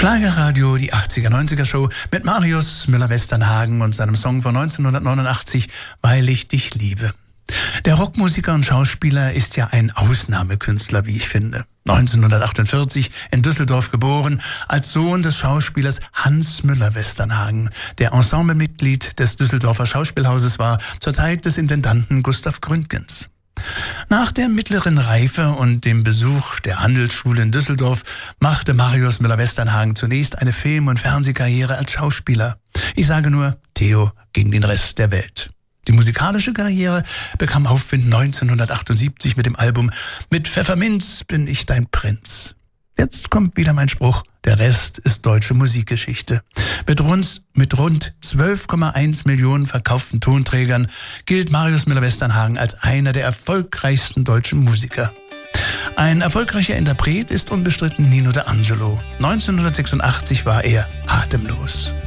Schlagerradio, die 80er-90er-Show mit Marius Müller-Westernhagen und seinem Song von 1989, Weil ich dich liebe. Der Rockmusiker und Schauspieler ist ja ein Ausnahmekünstler, wie ich finde. 1948 in Düsseldorf geboren, als Sohn des Schauspielers Hans Müller-Westernhagen, der Ensemblemitglied des Düsseldorfer Schauspielhauses war, zur Zeit des Intendanten Gustav Gründgens. Nach der mittleren Reife und dem Besuch der Handelsschule in Düsseldorf machte Marius Müller-Westernhagen zunächst eine Film- und Fernsehkarriere als Schauspieler. Ich sage nur Theo gegen den Rest der Welt. Die musikalische Karriere bekam Aufwind 1978 mit dem Album Mit Pfefferminz bin ich dein Prinz. Jetzt kommt wieder mein Spruch, der Rest ist deutsche Musikgeschichte. Mit rund 12,1 Millionen verkauften Tonträgern gilt Marius Müller-Westernhagen als einer der erfolgreichsten deutschen Musiker. Ein erfolgreicher Interpret ist unbestritten Nino D'Angelo. 1986 war er atemlos.